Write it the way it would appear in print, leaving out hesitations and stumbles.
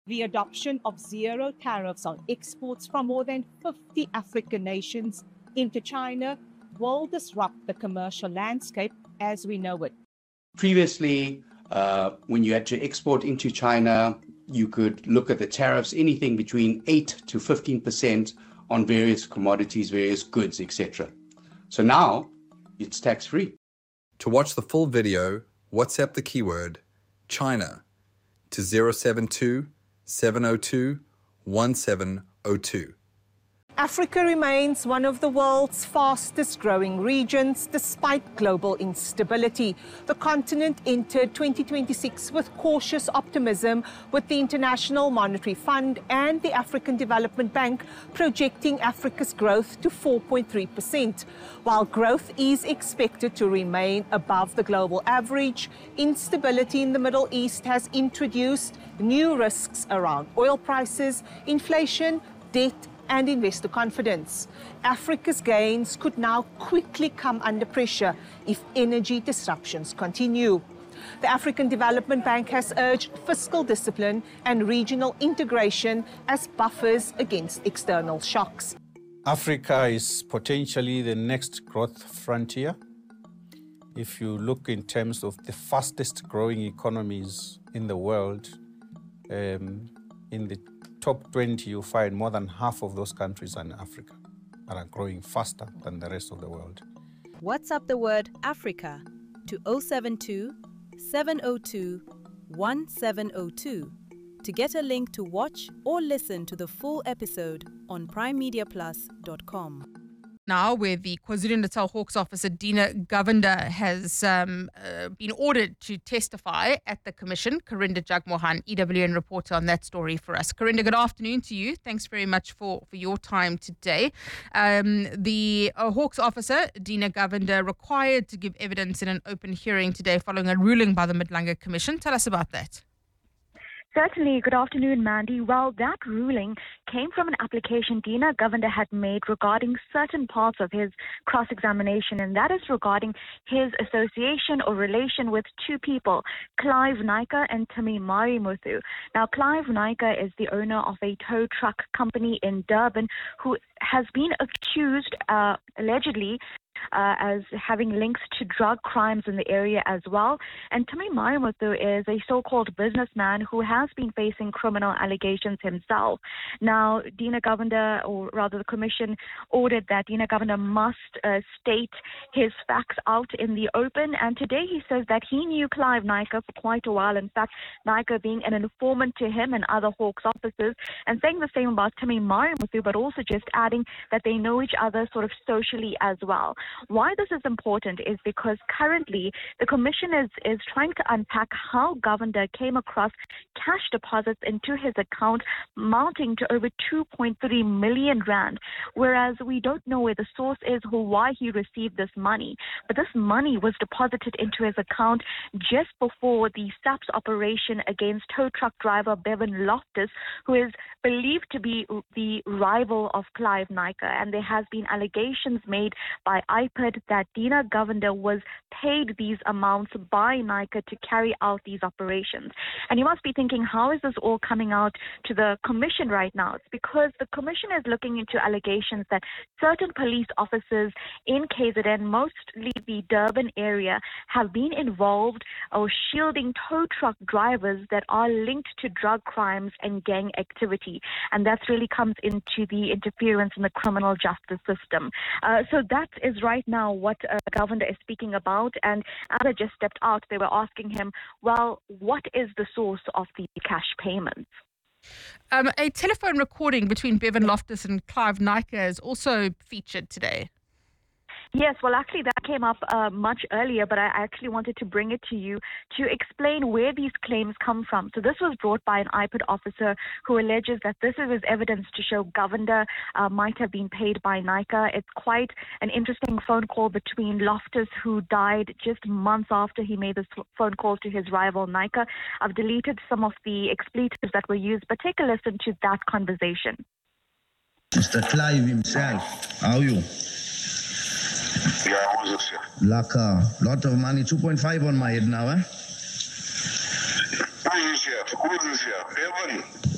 The adoption of zero tariffs on exports from more than 50 African nations into China will disrupt the commercial landscape as we know it. Previously, when you had to export into China, you could look at the tariffs, anything between 8 to 15% on various commodities, various goods, etc. So now it's tax-free. To watch the full video, WhatsApp the keyword China to 072 702 1702. Africa remains one of the world's fastest growing regions despite global instability. The continent entered 2026 with cautious optimism, with the International Monetary Fund and the African Development Bank projecting Africa's growth to 4.3%. While growth is expected to remain above the global average, instability in the Middle East has introduced new risks around oil prices, inflation, debt, and investor confidence. Africa's gains could now quickly come under pressure if energy disruptions continue. The African Development Bank has urged fiscal discipline and regional integration as buffers against external shocks. Africa is potentially the next growth frontier. If you look in terms of the fastest growing economies in the world, in the top 20, you find more than half of those countries are in Africa and are growing faster than the rest of the world. WhatsApp the word Africa to 072 702 1702 to get a link to watch or listen to the full episode on primemediaplus.com. Now, where the KwaZulu-Natal Hawks officer Dina Govender has been ordered to testify at the Commission. Karinda Jagmohan, EWN reporter on that story for us. Karinda, good afternoon to you. Thanks very much for your time today. The Hawks officer, Dina Govender, required to give evidence in an open hearing today following a ruling by the Madlanga Commission. Tell us about that. Certainly. Good afternoon, Mandy. Well, that ruling came from an application Dina Govender had made regarding certain parts of his cross-examination, and that is regarding his association or relation with two people, Clive Naicker and Timi Marimuthu. Now, Clive Naicker is the owner of a tow truck company in Durban who has been accused, allegedly, as having links to drug crimes in the area as well. And Timi Marimuthu is a so-called businessman who has been facing criminal allegations himself. Now, Dina Govender, or rather the Commission, ordered that Dina Govender must state his facts out in the open. And today he says that he knew Clive Naicker for quite a while. In fact, Naicker being an informant to him and other Hawks officers, and saying the same about Timi Marimuthu, but also just adding that they know each other sort of socially as well. Why this is important is because currently the Commission is trying to unpack how Govender came across cash deposits into his account mounting to over 2.3 million rand, whereas we don't know where the source is or why he received this money. But this money was deposited into his account just before the SAPS operation against tow truck driver Bevan Loftus, who is believed to be the rival of Clive Naicker. And there has been allegations made by IPID that Dina Govender was paid these amounts by Naicker to carry out these operations. And you must be thinking, how is this all coming out to the Commission right now? It's because the Commission is looking into allegations that certain police officers in KZN, mostly the Durban area, have been involved or shielding tow truck drivers that are linked to drug crimes and gang activity. And that really comes into the interference in the criminal justice system. So that is right now what Govender is speaking about. And as I just stepped out, they were asking him, well, what is the source of the cash payments? A telephone recording between Bevan Loftus and Clive Naicker is also featured today. Yes, well, actually, that came up much earlier, but I actually wanted to bring it to you to explain where these claims come from. So this was brought by an IPID officer who alleges that this is evidence to show Govender might have been paid by Naicker. It's quite an interesting phone call between Loftus, who died just months after he made this phone call to his rival Naicker. I've deleted some of the expletives that were used, but take a listen to that conversation. Mr. Clive himself, how are you? Yeah, I was upset. Like a lot of money, 2.5 on my head now, eh? Who is this here? Who is this here? Evan?